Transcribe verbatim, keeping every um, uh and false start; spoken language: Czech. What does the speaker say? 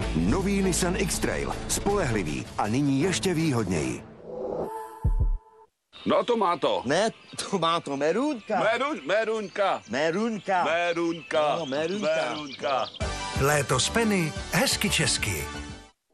Nový Nissan X-Trail. Spolehlivý a nyní ještě výhodněji. No to má to. Ne, to má to merůnka. Merun, merunka. Merunka. Merunka. No, merunka. Merunka. Léto s Penny, hezky česky.